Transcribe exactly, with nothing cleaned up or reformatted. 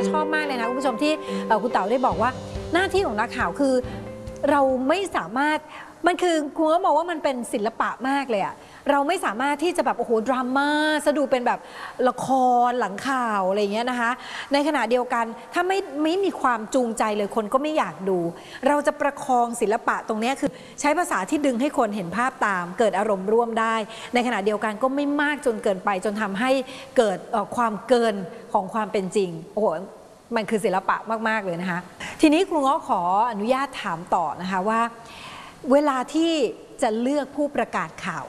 ชอบมากเลยนะคุณผู้ชมที่คุณเต๋าได้บอกว่าหน้าที่ของนักข่าวคือเราไม่สามารถมันคือคุณก็มองว่ามันเป็นศิลปะมากเลยอะเราไม่สามารถที่จะแบบโอ้โหดราม่าสะดูเป็นแบบละครหลังข่าวอะไรเงี้ยนะคะในขณะเดียวกันถ้าไม่ไม่มีความจูงใจเลยคนก็ไม่อยากดูเราจะประคองศิลปะตรงนี้คือใช้ภาษาที่ดึงให้คนเห็นภาพตามเกิดอารมณ์ร่วมได้ในขณะเดียวกันก็ไม่มากจนเกินไปจนทำให้เกิดความเกินของความเป็นจริงโอ้โหมันคือศิลปะมากๆเลยนะคะทีนี้ครูง้อขออนุญาตถามต่อนะคะว่าเวลาที่จะเลือกผู้ประกาศข่าว